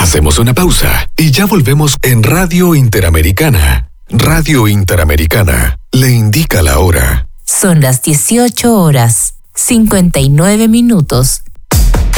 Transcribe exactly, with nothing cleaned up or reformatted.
Hacemos una pausa y ya volvemos en Radio Interamericana. Radio Interamericana le indica la hora. Son las dieciocho horas, cincuenta y nueve minutos.